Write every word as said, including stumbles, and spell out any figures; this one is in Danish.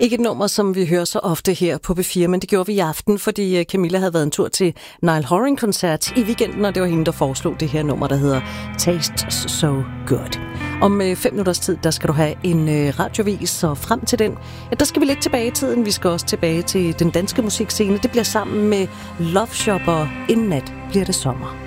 Ikke et nummer, som vi hører så ofte her på B fire, men det gjorde vi i aften, fordi Camilla havde været en tur til Niall Horan-koncert i weekenden, og det var hende, der foreslog det her nummer, der hedder Tastes So Good. Om øh, fem minutters tid, der skal du have en øh, radiovis, og frem til den, ja, der skal vi lidt tilbage i tiden. Vi skal også tilbage til den danske musikscene. Det bliver sammen med Love Shop, og inden nat bliver det sommer.